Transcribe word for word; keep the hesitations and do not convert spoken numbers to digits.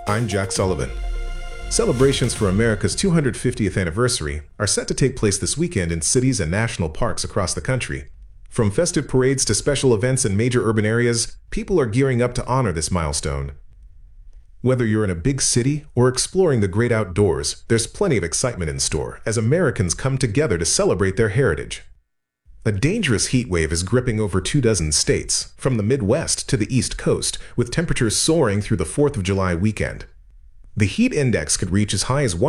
I'm Jack Sullivan. Celebrations for America's two hundred fiftieth anniversary are set to take place this weekend in cities and national parks across the country. From festive parades to special events in major urban areas, people are gearing up to honor this milestone. Whether you're in a big city or exploring the great outdoors, there's plenty of excitement in store as Americans come together to celebrate their heritage. A dangerous heat wave is gripping over two dozen states, from the Midwest to the East Coast, with temperatures soaring through the fourth of July weekend. The heat index could reach as high as